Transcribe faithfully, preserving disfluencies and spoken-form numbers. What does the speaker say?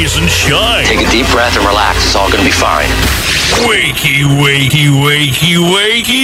rise and shine. Take a deep breath and relax. It's all going to be fine. Wakey, wakey, wakey, wakey.